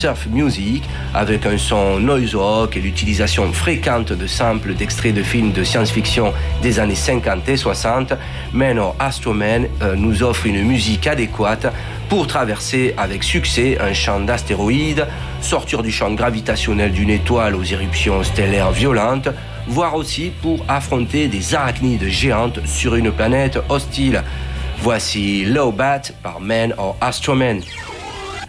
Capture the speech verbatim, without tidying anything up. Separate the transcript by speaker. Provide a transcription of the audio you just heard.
Speaker 1: surf music avec un son noise rock et l'utilisation fréquente de samples d'extraits de films de science-fiction des années cinquante et soixante, Man or Astro Man euh, nous offre une musique adéquate pour traverser avec succès un champ d'astéroïdes, sortir du champ gravitationnel d'une étoile aux éruptions stellaires violentes, voire aussi pour affronter des arachnides géantes sur une planète hostile. Voici Low Bat par Man or Astro Man.